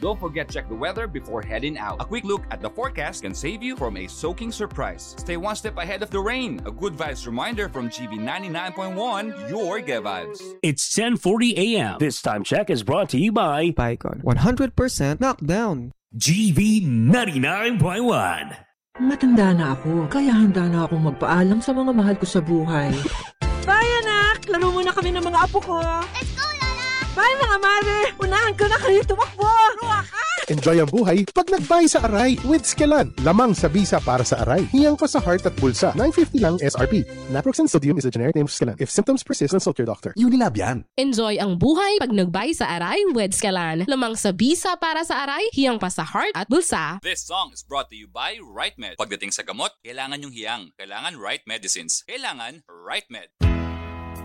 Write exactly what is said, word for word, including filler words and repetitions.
Don't forget to check the weather before heading out. A quick look at the forecast can save you from a soaking surprise. Stay one step ahead of the rain. A good vibes reminder from G V ninety-nine point one, your Get Vibes. It's ten forty a.m. This time check is brought to you by Bicon. one hundred percent knockdown. G V ninety-nine point one. Matanda na ako, kaya handa na akong magpaalam sa mga mahal ko sa buhay. Bye, anak! Laro muna kami ng mga apo ko. Let's go, Lola! Bye, mga mare! Unahan ko na kayo tumakbo! Ruwa ka! Enjoy ang buhay pag nag-buy sa Aray with Skelan. Lamang sa bisa para sa Aray. Hiyang pa sa heart at bulsa. nine fifty lang S R P. Naproxen sodium is a generic name of Skelan. If symptoms persist, consult your doctor. Unilab yan. Enjoy ang buhay pag nag-buy sa Aray with Skelan. Lamang sa bisa para sa Aray, hiyang pa sa heart at bulsa. This song is brought to you by RightMed. Pagdating sa gamot, kailangan yung hiyang. Kailangan Right Medicines. Kailangan RightMed.